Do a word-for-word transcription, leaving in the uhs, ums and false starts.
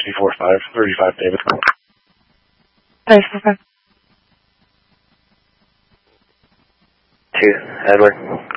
four five, thirty-five, David. thirty-four five. Two, Edward.